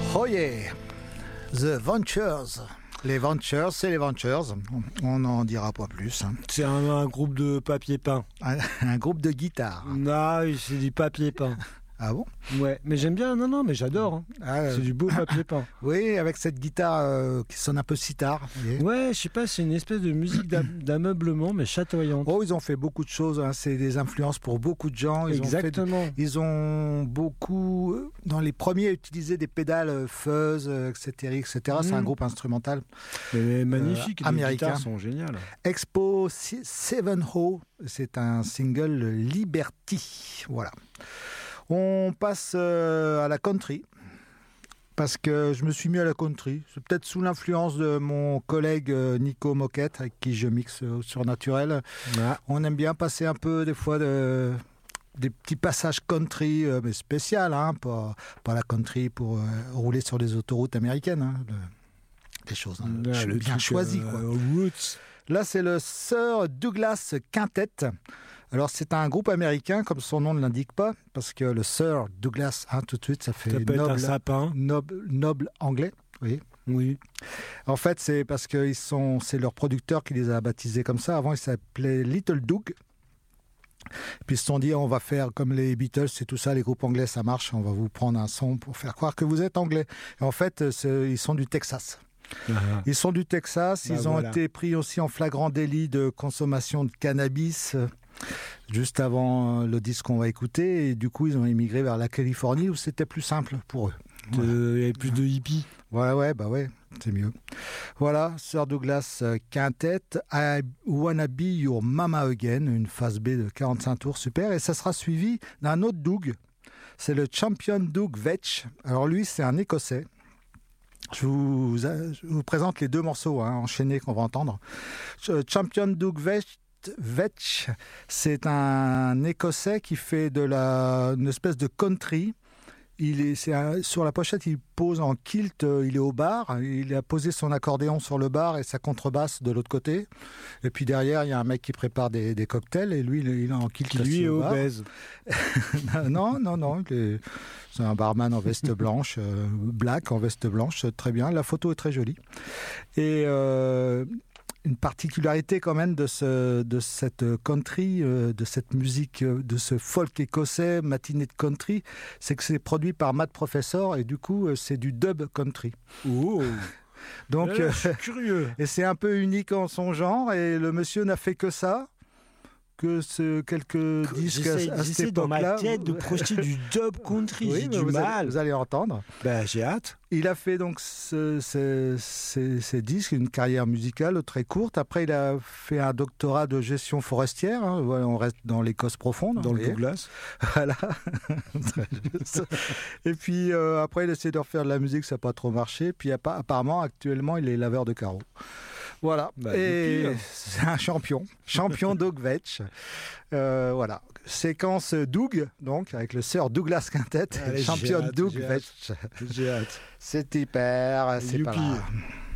Oh yeah, The Ventures. Les Ventures, c'est les Ventures. On n'en dira pas plus. Hein. C'est un groupe de papier peint. Un groupe de guitare. Non, c'est du papier peint. Ah bon? Ouais, mais j'aime bien. Non, mais j'adore. Hein. C'est du beau papier peint. Oui, avec cette guitare qui sonne un peu sitar. Ouais, je sais pas, c'est une espèce de musique d'ameublement, mais chatoyante. Oh, ils ont fait beaucoup de choses. Hein. C'est des influences pour beaucoup de gens. Exactement. Ils ont beaucoup, dans les premiers, utilisé des pédales fuzz, etc. C'est un groupe instrumental. Mais magnifique. Les américain. guitares sont géniales. Expo 7-Ho, c'est un single Liberty. Voilà. On passe à la country, parce que je me suis mis à la country. C'est peut-être sous l'influence de mon collègue Nico Moquette, avec qui je mixe sur Naturel. Ah. On aime bien passer un peu, des fois, des petits passages country, mais spécial, hein, pas la country pour rouler sur les autoroutes américaines. Hein, des choses bien choisies. Roots. Là, c'est le Sir Douglas Quintet. Alors, c'est un groupe américain, comme son nom ne l'indique pas, parce que le Sir Douglas, hein, tout de suite, ça fait un sapin. Noble anglais. Oui. En fait, c'est parce que c'est leur producteur qui les a baptisés comme ça. Avant, ils s'appelaient Little Doug. Puis ils se sont dit, on va faire comme les Beatles, c'est tout ça, les groupes anglais, ça marche. On va vous prendre un son pour faire croire que vous êtes anglais. Et en fait, ils sont du Texas. Ils sont du Texas. Ils ont été pris aussi en flagrant délit de consommation de cannabis juste avant le disque qu'on va écouter, et du coup ils ont émigré vers la Californie où c'était plus simple pour eux. Il y avait plus de hippies. Ouais, c'est mieux. Voilà, Sir Douglas Quintet, I Wanna Be Your Mama Again, une phase B de 45 tours, super, et ça sera suivi d'un autre Doug, c'est le Champion Doug Vetch. Alors lui, c'est un Écossais. Je vous présente les deux morceaux enchaînés qu'on va entendre. Champion Doug Vetch, c'est un Écossais qui fait une espèce de country. Sur la pochette, il pose en kilt, il est au bar, il a posé son accordéon sur le bar et sa contrebasse de l'autre côté. Et puis derrière, il y a un mec qui prépare des cocktails et lui, il est en kilt. Qui lui est obèse. Non, c'est un barman en veste blanche, black en veste blanche, très bien. La photo est très jolie. Et une particularité quand même de cette country, de cette musique, de ce folk écossais, matinée de country, c'est que c'est produit par Matt Professor et du coup c'est du dub country. Oh. Donc, je suis curieux. Et c'est un peu unique en son genre et le monsieur n'a fait que ça. Que quelques disques à cette époque-là. Dans ma tête de projeter du dub country, j'ai du mal. Vous allez entendre. J'ai hâte. Il a fait donc ces disques, une carrière musicale très courte. Après, il a fait un doctorat de gestion forestière. Hein. Voilà, on reste dans l'Écosse profonde. Dans le Douglas. Voilà. Très juste. Et puis, après, il a essayé de refaire de la musique, ça n'a pas trop marché. Puis, apparemment, actuellement, il est laveur de carreaux. Voilà, et c'est un champion Doug Vetch. Voilà, séquence Doug, donc avec le Sir Douglas Quintet, champion Doug Vetch. J'ai hâte. C'est hyper, c'est pas là.